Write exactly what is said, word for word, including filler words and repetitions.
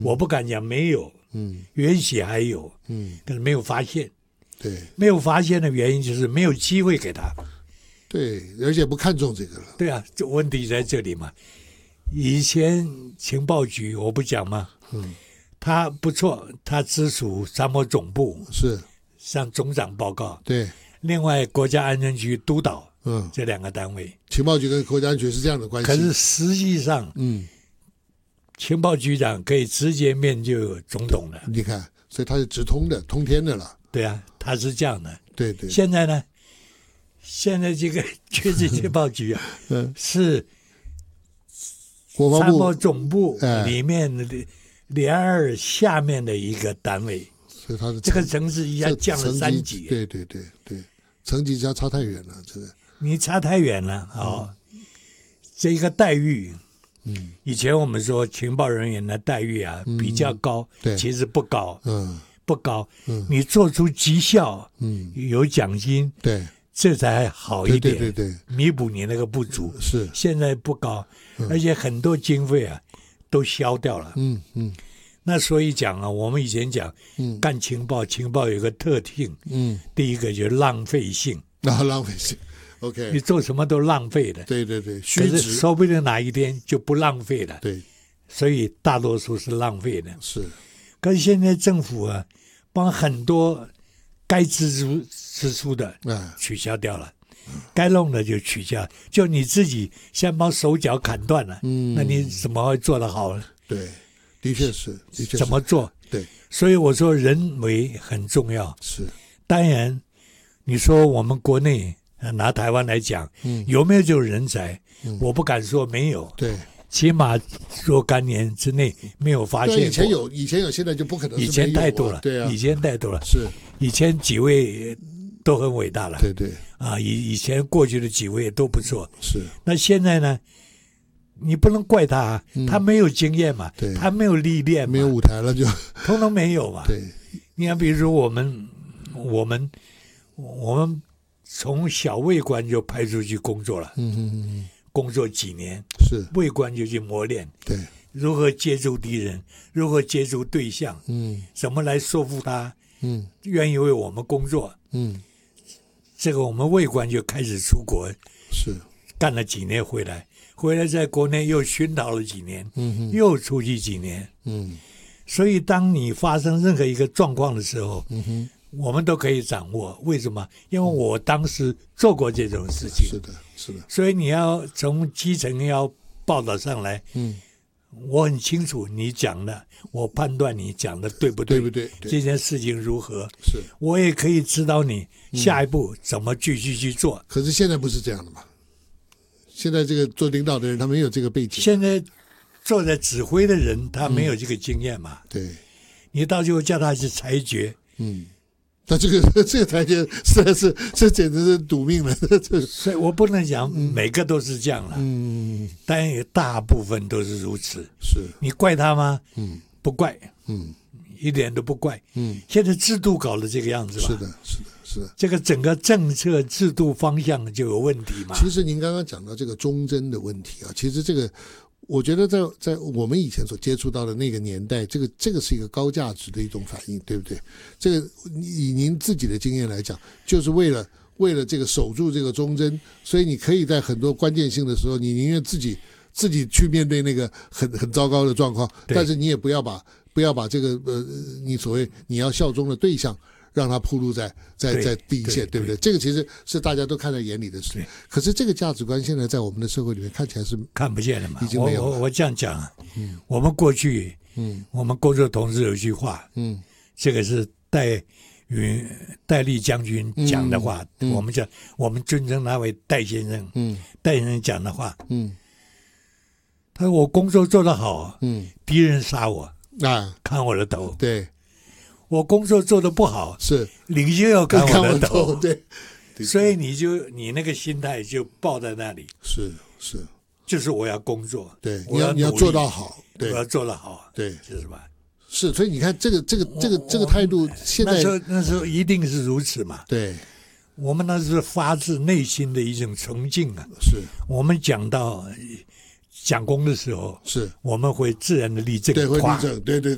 我不敢讲没有，嗯，原血还有，嗯，可是没有发现。 对， 没有发现的原因就是没有机会给他。 对，而且不看重这个了。 对啊，这问题在这里嘛。以前情报局我不讲吗？嗯，他不错，他直属参谋总部， 是向总长报告。 对， 另外国家安全局督导， 嗯， 这两个单位， 情报局跟国家安全是这样的关系。 可是实际上，嗯，情报局长可以直接面就总统了。 你看，所以他是直通的，通天的了。 对啊，他是这样的。 对对。 现在呢？现在这个军事情报局啊，嗯，是国防部参谋总部里面的联二下面的一个单位， 所以他的这个层次一下降了三级。 对对对对，层级差差太远了，这个你差太远了哦。嗯、这个待遇，嗯，以前我们说情报人员的待遇啊、嗯、比较高， 对， 其实不高， 嗯。 不高，嗯，你做出绩效，嗯，有奖金， 对， 这才好一点， 对对对对， 弥补你那个不足。 是， 现在不高，嗯、而且很多经费啊都消掉了，嗯嗯。那所以讲啊，我们以前讲，嗯，干情报，情报有个特性，嗯，第一个就是浪费性， 啊，浪费性 ，OK， 你做什么都浪费的， 对对对， 可是说不定哪一天就不浪费了， 对， 所以大多数是浪费的， 是。 可是现在政府啊。帮很多该支出支出的取消掉了，嗯、该弄的就取消，就你自己先把手脚砍断了，嗯，那你怎么会做得好呢？ 对，的确是，的确是怎么做？ 对， 所以我说人为很重要。 是， 当然，你说我们国内拿台湾来讲，嗯，有没有这种人才？嗯、我不敢说没有。 对。 起码若干年之内没有发现过。 以前有，以前有，现在就不可能是没有、啊。 以前太多了， 对啊， 以前太多了。 是， 以前几位都很伟大了。 对对。 啊，以以前过去的几位都不错。 是。 那现在呢？你不能怪他，嗯、他没有经验嘛， 对， 他没有历练嘛， 没有舞台了就， 通通没有嘛。 对。 你看，比如说我们，我们，我们从小尉官就派出去工作了。嗯嗯嗯。工作几年， 是尉官就去磨练， 对， 如何接触敌人，如何接触对象，嗯，怎么来说服他，嗯，愿意为我们工作，嗯，这个我们尉官就开始出国， 是干了几年回来，回来在国内又熏陶了几年，嗯，又出去几年，嗯，所以当你发生任何一个状况的时候，嗯哼。我们都可以掌握，为什么？因为我当时做过这种事情。 是的，是的。 所以你要从基层要报道上来，嗯，我很清楚你讲的，我判断你讲的对不对？ 对不对？对这件事情如何？ 是， 我也可以指导你下一步怎么继续去做。 嗯、可是现在不是这样的嘛？现在这个做领导的人他没有这个背景， 现在做在指挥的人他没有这个经验嘛？ 嗯、对， 你到最后叫他去裁决， 嗯。那这个这个台阶实在是，这简直是赌命了。 所以我不能讲每个都是这样了，嗯，但也大部分都是如此。 是， 你怪他吗？ 嗯， 不怪， 嗯， 一点都不怪。 嗯， 现在制度搞得这个样子吧？ 是的，是的，是的。 这个整个政策制度方向就有问题嘛。 其实您刚刚讲到这个忠贞的问题啊，其实这个。我觉得在在我们以前所接触到的那个年代，这个这个是一个高价值的一种反应，对不对？这个以您自己的经验来讲，就是为了为了这个守住这个忠贞，所以你可以在很多关键性的时候，你宁愿自己自己去面对那个很很糟糕的状况，但是你也不要把不要把这个呃你所谓你要效忠的对象。让他暴露在在在第一线， 对, 对不对？这个其实是大家都看在眼里的事。可是这个价值观现在在我们的社会里面看起来是看不见的嘛。 已经没有了。 我我我这样讲啊，嗯，我们过去，嗯，我们工作同事有一句话，嗯，这个是戴云戴笠将军讲的话，嗯嗯、我们讲我们尊称他为戴先生，嗯，戴先生讲的话，嗯，他说我工作做得好，嗯，敌人杀我啊，砍我的头， 对。 我工作做得不好， 是领袖要砍我的头， 对， 所以你就你那个心态就抱在那里， 是是， 就是我要工作， 对， 我要你要做到好，对， 我要做得好， 对， 是吧？ 是，所以你看这个这个这个这个态度，现在那时候那时候一定是如此嘛， 对， 我们那是发自内心的一种崇敬啊， 是我们讲到讲功的时候， 是我们会自然的立正， 对，会立正，对对。